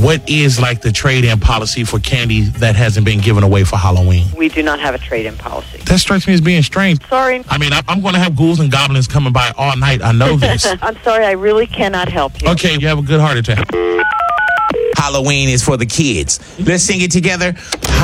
what is like the trade-in policy for candy that hasn't been given away for Halloween? We do not have a trade-in policy. That strikes me as being strange. Sorry. I mean, I'm going to have ghouls and goblins coming by all night. I know this. I'm sorry, I really cannot help you. Okay, you have a good heart attack. Halloween is for the kids. Let's sing it together.